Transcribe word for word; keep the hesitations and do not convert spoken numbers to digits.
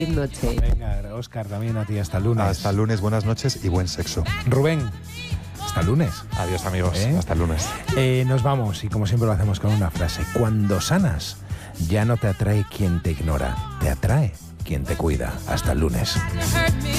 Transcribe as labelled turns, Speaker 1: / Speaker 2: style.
Speaker 1: Noche.
Speaker 2: Venga, Óscar, también a ti. Hasta el lunes.
Speaker 3: Hasta el lunes, buenas noches y buen sexo.
Speaker 2: Rubén, hasta el lunes.
Speaker 3: Adiós, amigos.
Speaker 2: ¿Eh?
Speaker 3: Hasta el lunes.
Speaker 2: Eh, nos vamos y como siempre lo hacemos con una frase. Cuando sanas, ya no te atrae quien te ignora, te atrae quien te cuida. Hasta el lunes.